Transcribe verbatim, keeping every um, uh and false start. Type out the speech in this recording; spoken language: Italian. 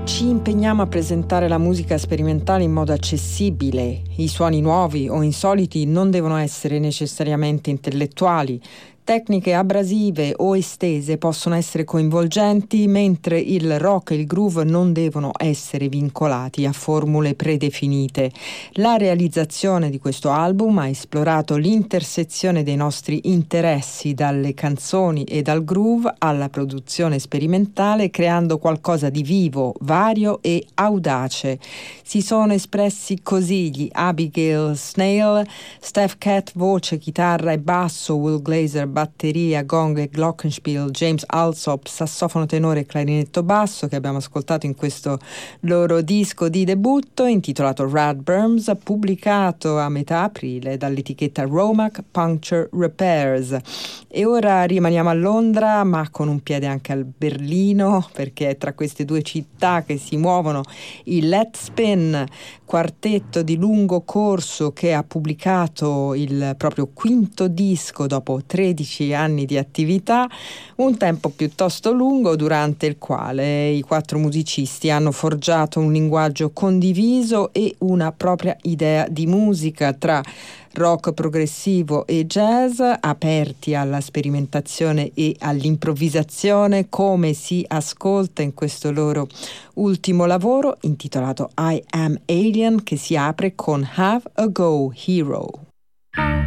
Ci impegniamo a presentare la musica sperimentale in modo accessibile. I suoni nuovi o insoliti non devono essere necessariamente intellettuali. Tecniche abrasive o estese possono essere coinvolgenti, mentre il rock e il groove non devono essere vincolati a formule predefinite. La realizzazione di questo album ha esplorato l'intersezione dei nostri interessi, dalle canzoni e dal groove alla produzione sperimentale, creando qualcosa di vivo, vario e audace. Si sono espressi così gli Abigail Snail, Steph Cat voce, chitarra e basso, Will Glazer batteria, gong e glockenspiel, James Alsop sassofono tenore e clarinetto basso, che abbiamo ascoltato in questo loro disco di debutto intitolato Radburns, pubblicato a metà aprile dall'etichetta Romac Puncture Repairs. E ora rimaniamo a Londra, ma con un piede anche a Berlino, perché è tra queste due città che si muovono il Let's Spin, quartetto di lungo corso che ha pubblicato il proprio quinto disco dopo tredici anni di attività, un tempo piuttosto lungo durante il quale i quattro musicisti hanno forgiato un linguaggio condiviso e una propria idea di musica tra rock progressivo e jazz, aperti alla sperimentazione e all'improvvisazione, come si ascolta in questo loro ultimo lavoro intitolato I Am Alien, che si apre con Have a Go Hero.